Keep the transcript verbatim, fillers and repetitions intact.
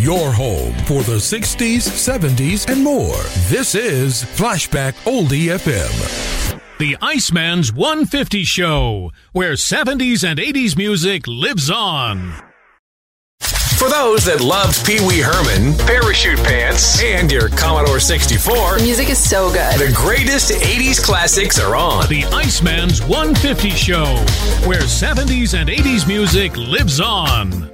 your home for the sixties, seventies, and more. This is Flashback Oldie F M. The Iceman's one fifty Show, where seventies and eighties music lives on. For those that loved Pee Wee Herman, Parachute Pants, and your Commodore sixty-four, the music is so good. The greatest eighties classics are on. The Iceman's one fifty Show, where seventies and eighties music lives on.